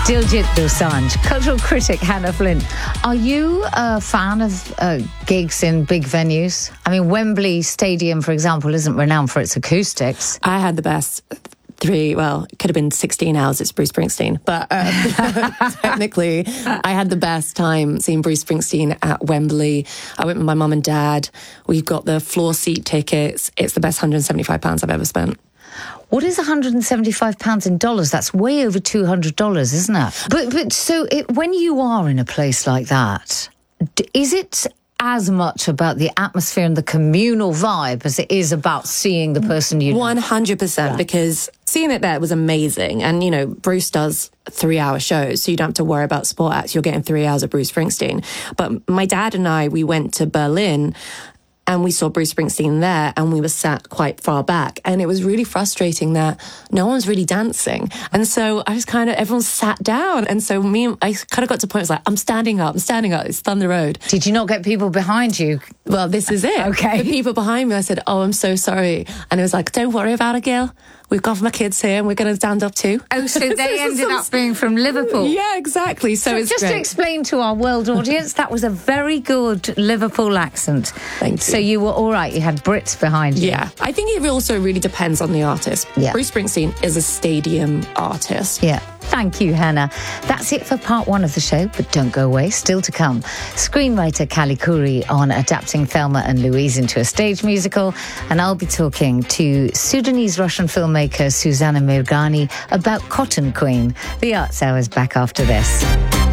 Diljit Dosanjh, cultural critic Hannah Flint. Are you a fan of gigs in big venues? I mean, Wembley Stadium, for example, isn't renowned for its acoustics. I had the best it could have been 16 hours, it's Bruce Springsteen, but technically I had the best time seeing Bruce Springsteen at Wembley. I went with my mum and dad. We've got the floor seat tickets. It's the best £175 I've ever spent. What is £175 in dollars? That's way over $200, isn't it? But so when you are in a place like that, is it as much about the atmosphere and the communal vibe as it is about seeing the person you know? 100%, because seeing it there was amazing. And, you know, Bruce does 3-hour shows, so you don't have to worry about sport acts. You're getting 3 hours of Bruce Springsteen. But my dad and I, we went to Berlin and we saw Bruce Springsteen there, and we were sat quite far back. And it was really frustrating that no one's really dancing. And so I was everyone sat down. And so I kind of got to the point, I was like, I'm standing up, it's Thunder Road. Did you not get people behind you? Well, this is it. Okay. The people behind me, I said, oh, I'm so sorry. And it was like, don't worry about it, Gil. We've got my kids here and we're going to stand up too. Oh, so they ended up being from Liverpool? Yeah, exactly. So it's just great. To explain to our world audience, that was a very good Liverpool accent. Thank you. So you were all right. You had Brits behind you. Yeah. I think it also really depends on the artist. Yeah. Bruce Springsteen is a stadium artist. Yeah. Thank you, Hannah. That's it for part one of the show, but don't go away. Still to come. Screenwriter Callie Khouri on adapting Thelma and Louise into a stage musical. And I'll be talking to Sudanese-Russian filmmaker Susanna Mirghani about Cotton Queen. The Arts Hour is back after this.